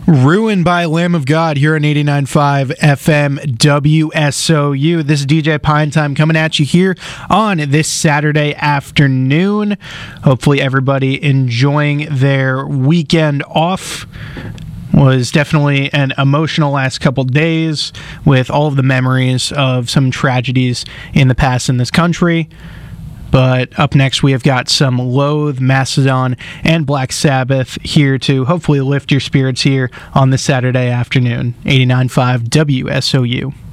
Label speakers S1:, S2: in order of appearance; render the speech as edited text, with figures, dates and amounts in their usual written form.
S1: Ruined by Lamb of God here on 89.5 FM WSOU. This is DJ Pine Time coming at you here on this Saturday afternoon. Hopefully everybody enjoying their weekend off. Was definitely an emotional last couple days with all of the memories of some tragedies in the past in this country. But up next, we have got some Loathe, Mastodon, and Black Sabbath here to hopefully lift your spirits here on this Saturday afternoon. 89.5 WSOU.